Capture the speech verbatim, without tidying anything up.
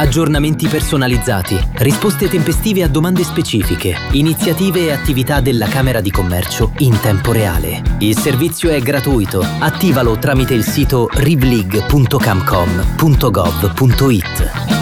Aggiornamenti personalizzati, risposte tempestive a domande specifiche, iniziative e attività della Camera di Commercio in tempo reale. Il servizio è gratuito. Attivalo tramite il sito rivlig punto camcom punto gov punto it.